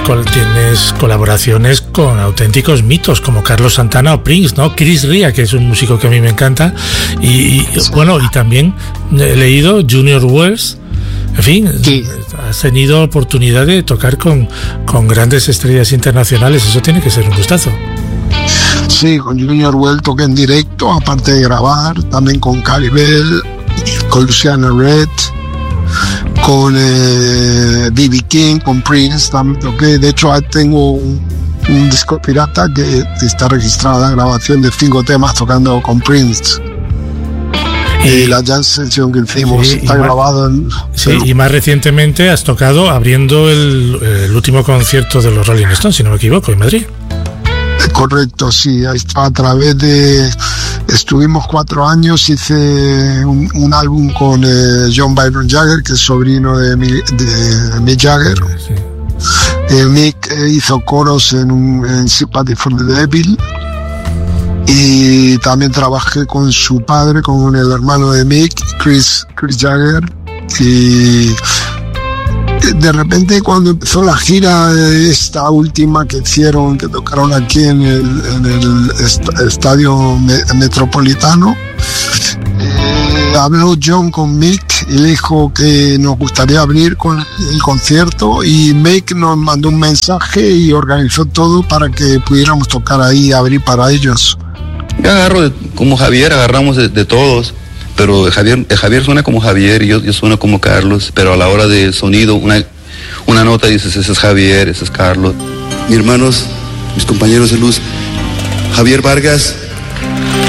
tienes colaboraciones con auténticos mitos como Carlos Santana o Prince, ¿no? Chris Rea, que es un músico que a mí me encanta, y también he leído Junior Wells. En fin, sí. Has tenido oportunidad de tocar con grandes estrellas internacionales. Eso tiene que ser un gustazo. Sí, con Junior Wells toqué en directo, aparte de grabar, también con Carey Bell, con Luciana Red, con B.B. King, con Prince también toqué. De hecho, tengo un disco pirata que está registrado la grabación de 5 temas tocando con Prince. Y la jazz session que hicimos está grabado en... Sí, y más recientemente has tocado abriendo el último concierto de los Rolling Stones, si no me equivoco, en Madrid. Correcto, sí, ahí está, a través de... Estuvimos 4 años, hice un álbum con John Byron Jagger, que es sobrino de Mick Jagger. Sí. Mick hizo coros en Sympathy for the Devil. Y también trabajé con su padre, con el hermano de Mick, Chris Jagger. Y de repente, cuando empezó la gira, esta última que hicieron, que tocaron aquí en el estadio metropolitano, habló John con Mick y le dijo que nos gustaría abrir con el concierto, y Mick nos mandó un mensaje y organizó todo para que pudiéramos tocar ahí y abrir para ellos. Yo agarro como Javier, agarramos de todos, pero Javier suena como Javier y yo sueno como Carlos, pero a la hora de sonido, una nota dices, ese es Javier, ese es Carlos. Mis hermanos, mis compañeros de luz, Javier Vargas